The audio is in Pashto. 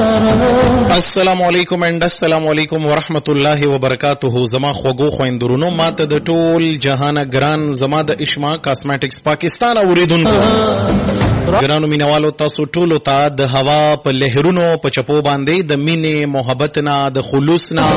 السلام علیکم اند السلام علیکم ورحمت الله وبرکاتہ. زما خوږو خويندرونو ماته د ټول جهان ګران زما د اشما کاسمیټکس پاکستان اوریدونکو ګرانو مینوالو تاسو ټولو ته د هوا په لهرونو په چپو باندې د مینې محبت نه د خلوص نه